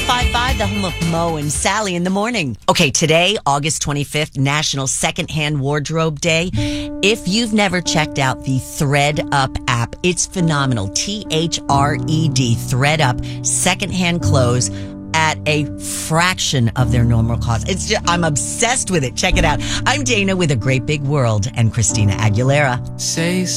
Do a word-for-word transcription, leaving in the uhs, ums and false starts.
five five, the home of Mo and Sally in the morning. Okay, today, August twenty-fifth, National Secondhand Wardrobe Day. If you've never checked out the ThredUp app, it's phenomenal. T H R E D, ThredUp, secondhand clothes at a fraction of their normal cost. It's just, I'm obsessed with it. Check it out. I'm Dana with A Great Big World and Christina Aguilera. Say